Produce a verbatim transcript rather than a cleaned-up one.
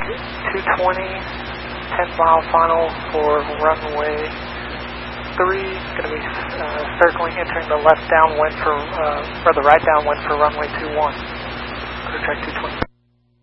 two twenty, ten mile final for runway three. Going to be uh, circling, entering the left downwind for, uh, or the right downwind for runway two one. Clear track two twenty.